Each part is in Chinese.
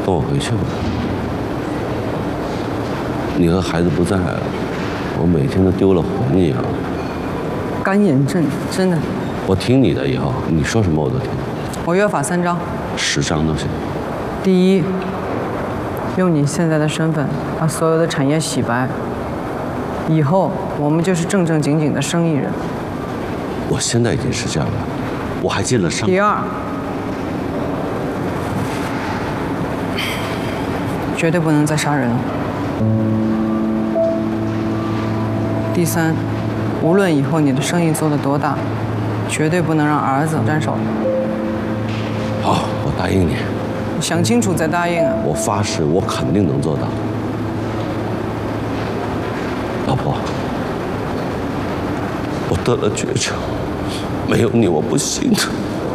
跟我回去吧。你和孩子不在，我每天都丢了魂一样。 干眼症，真的。 我听你的，以后你说什么我都听。 我约法3章 ，10章都行。 第一，用你现在的身份把所有的产业洗白，以后我们就是正正经经的生意人。 我现在已经是这样了，我还进了商。 第二，绝对不能再杀人了。第三，无论以后你的生意做得多大，绝对不能让儿子沾手。 好，我答应你。 想清楚再答应啊！ 我发誓，我肯定能做到。老婆，我得了绝症，没有你我不行的。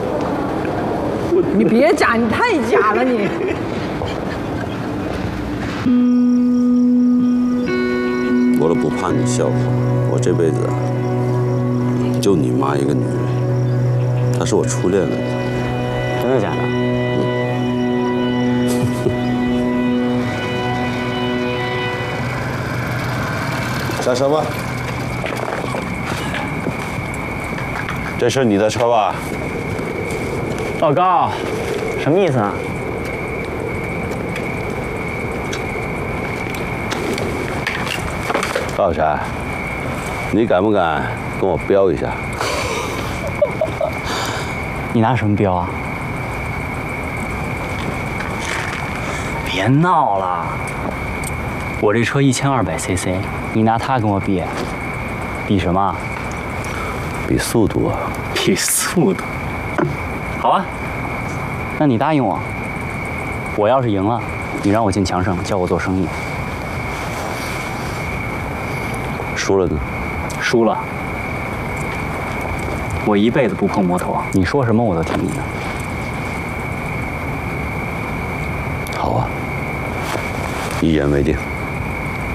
你别假，你太假了你。 我都不怕你笑话，我这辈子就你妈一个女人，她是我初恋来的。 真的假的？ 下车吧。这是你的车吧？ 老高，什么意思啊？ 高山，你敢不敢跟我飙一下？ 你拿什么标啊？别闹了！我这车1200cc，你拿它跟我比，比什么？ 比速度啊！ 比速度。好啊，那你答应我，我要是赢了，你让我进强盛教我做生意。 输了呢？ 输了，我一辈子不碰摩托，你说什么我都听你的。 好啊，一言为定。